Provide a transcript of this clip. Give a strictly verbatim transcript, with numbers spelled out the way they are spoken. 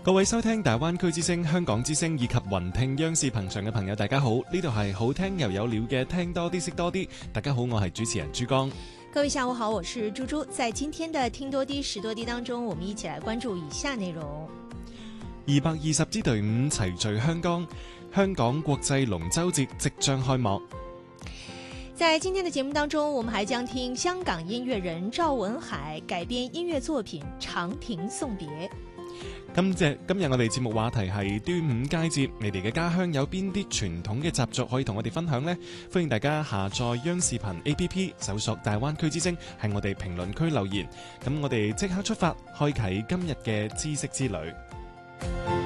各位收聽大灣區之聲、香港之聲以及雲聽央視頻道嘅朋友，大家好，呢度係好聽又有料嘅聽多啲識多啲。大家好，我係主持人珠江。 各位下午好，我是豬豬。在今天的聽多啲識多啲當中，我們一起來關注以下內容。 二百二十支隊伍齊聚香港，香港國際龍舟節即將開幕。 在今天的節目當中，我們還將聽香港音樂人趙文海改編音樂作品《長亭送別》。 今日今日我哋節目話題係端午佳節，你哋嘅家鄉有邊啲傳統嘅習俗可以同我哋分享呢？歡迎大家下載央視頻 A P P， 搜索大灣區之聲，喺我哋評論區留言。咁我哋即刻出發，開啟今日嘅知識之旅。